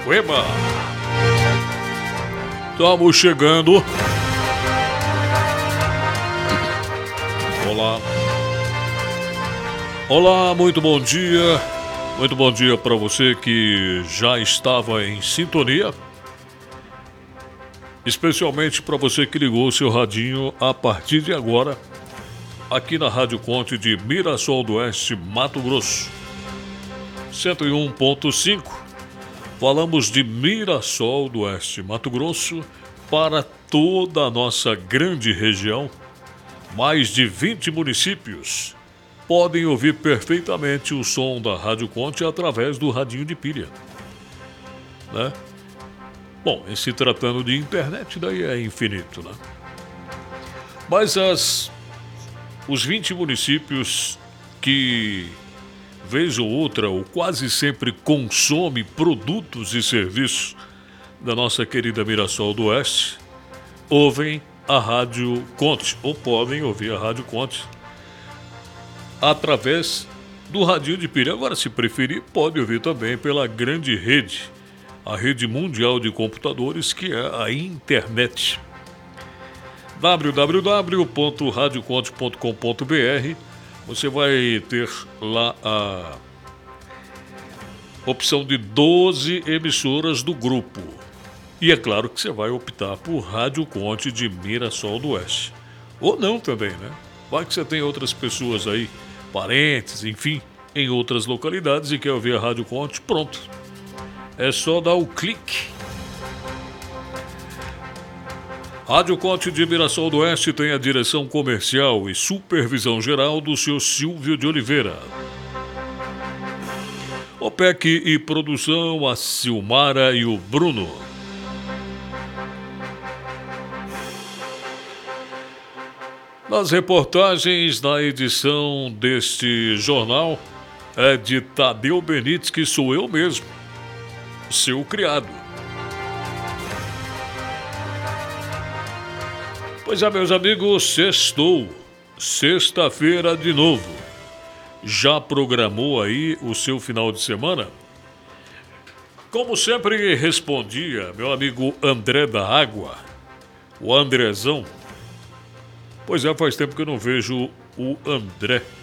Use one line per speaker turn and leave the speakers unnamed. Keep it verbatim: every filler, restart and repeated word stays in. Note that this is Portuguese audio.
Eba! Estamos chegando. Olá. Olá, muito bom dia. Muito bom dia para você que já estava em sintonia. Especialmente para você que ligou o seu radinho a partir de agora, aqui na Rádio Conte de Mirassol do Oeste, Mato Grosso. cento e um ponto cinco. Falamos de Mirassol do Oeste, Mato Grosso, para toda a nossa grande região. Mais de vinte municípios podem ouvir perfeitamente o som da Rádio Conte através do radinho de pilha, né? Bom, em se tratando de internet, daí é infinito, né? Mas as, os vinte municípios que, vez ou outra, ou quase sempre consome produtos e serviços da nossa querida Mirassol do Oeste, ouvem a Rádio Conte, ou podem ouvir a Rádio Conte através do radinho de pilha. Agora, se preferir, pode ouvir também pela grande rede, a rede mundial de computadores, que é a internet. w w w ponto radio conte ponto com ponto b r. Você vai ter lá a opção de doze emissoras do grupo. E é claro que você vai optar por Rádio Conte de Mirassol do Oeste. Ou não também, né? Vai que você tem outras pessoas aí, parentes, enfim, em outras localidades e quer ouvir a Rádio Conte, pronto. É só dar o clique. Rádio Conte de Mirassol do Oeste tem a direção comercial e supervisão geral do senhor Silvio de Oliveira. O P E C e produção, a Silmara e o Bruno. Nas reportagens da edição deste jornal é de Tadeu Benites, que sou eu mesmo, seu criado. Pois é, meus amigos, sextou, sexta-feira de novo. Já programou aí o seu final de semana? Como sempre respondia meu amigo André da Água, o Andrezão. Pois é, faz tempo que eu não vejo o André